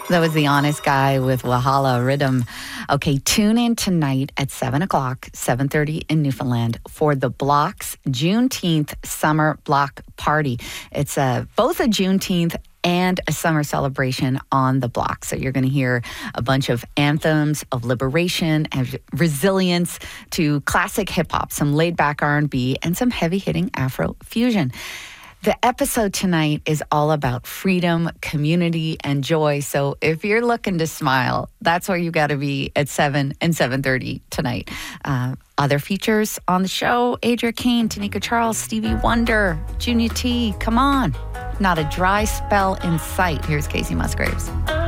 That was The Honest Guy with Wahala Rhythm. Okay, tune in tonight at 7 o'clock, 7:30 in Newfoundland for the Blocks Juneteenth Summer Block Party. It's both a Juneteenth and a summer celebration on the block. So you're going to hear a bunch of anthems of liberation and resilience to classic hip-hop, some laid-back R&B, and some heavy-hitting Afro fusion. The episode tonight is all about freedom, community, and joy. So if you're looking to smile, that's where you got to be at 7 and 7:30 tonight. Other features on the show: Adria Kane, Tanika Charles, Stevie Wonder, Junior T. Come on. Not a dry spell in sight. Here's Casey Musgraves.